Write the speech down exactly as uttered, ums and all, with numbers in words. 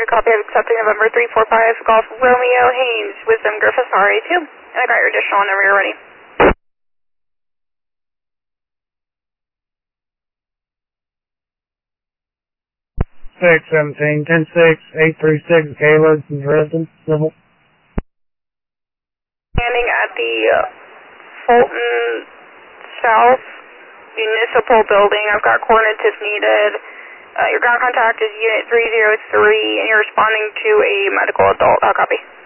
Good copy. I'm accepting November three four five Golf Romeo Haynes, Wisdom Griffith R A two. And I got your additional whenever you're ready. six seventeen, ten six, eight three six, Gaylord from Dresden, civil. Standing at the uh, Fulton South Municipal Building. I've got coordinates if needed. Uh, your ground contact is Unit three zero three, and you're responding to a medical adult. I'll copy.